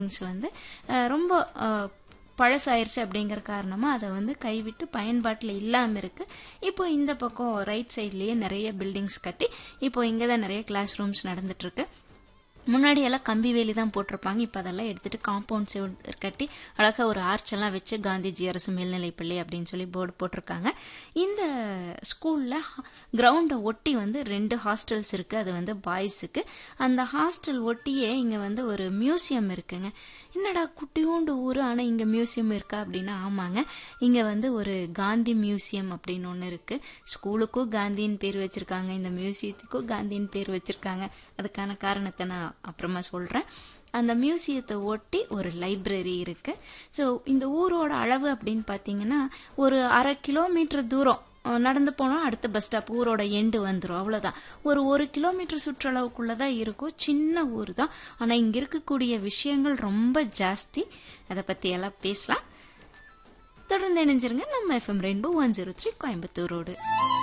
வந்து ரொம்ப பழசாயிருச்சு அப்படிங்கிற காரணமாக அதை வந்து கைவிட்டு பயன்பாட்டில் இல்லாமல் இருக்குது. இப்போ இந்த பக்கம் ரைட் சைட்லேயே நிறைய பில்டிங்ஸ் கட்டி இப்போ இங்கே தான் நிறைய கிளாஸ் ரூம்ஸ் நடந்துட்டுருக்கு. முன்னாடி எல்லாம் கம்பி வேலி தான் போட்டிருப்பாங்க. இப்போ அதெல்லாம் எடுத்துட்டு காம்பவுண்ட் செவுர் கட்டி அழகாக ஒரு ஆர்ச்செல்லாம் வச்சு காந்திஜி அரசு மேல்நிலைப்பள்ளி அப்படின்னு சொல்லி போர்டு போட்டிருக்காங்க. இந்த ஸ்கூலில் கிரவுண்டை ஒட்டி வந்து 2 ஹாஸ்டல்ஸ் இருக்குது. அது வந்து பாய்ஸுக்கு. அந்த ஹாஸ்டல் ஒட்டியே இங்கே வந்து ஒரு மியூசியம் இருக்குங்க. என்னடா குட்டியோண்டு ஊர் ஆனால் இங்கே மியூசியம் இருக்கா அப்படின்னா ஆமாங்க, இங்கே வந்து ஒரு காந்தி மியூசியம் அப்படின்னு ஒன்று இருக்குது. ஸ்கூலுக்கும் காந்தின்னு பேர் வச்சுருக்காங்க, இந்த மியூசியத்துக்கும் காந்தின்னு பேர் வச்சுருக்காங்க. அதுக்கான காரணத்தை நான் அப்புறமா சொல்கிறேன். அந்த மியூசியத்தை ஒட்டி ஒரு லைப்ரரி இருக்குது. ஸோ இந்த ஊரோட அளவு அப்படின்னு பார்த்தீங்கன்னா ஒரு 1/2 கிலோமீட்டர் தூரம் நடந்து போனால் அடுத்த பஸ் ஸ்டாப் ஊரோட எண்டு வந்துடும். அவ்வளோதான். ஒரு 1 கிலோமீட்டர் சுற்றளவுக்குள்ளே தான் இருக்கும். சின்ன ஊர் தான். ஆனால் இங்கே இருக்கக்கூடிய விஷயங்கள் ரொம்ப ஜாஸ்தி. அதை பற்றி எல்லாம் பேசலாம். தொடர்ந்து இணைஞ்சிருங்க நம்ம FM ரெயின்போ 103 கோயம்புத்தூரோடு.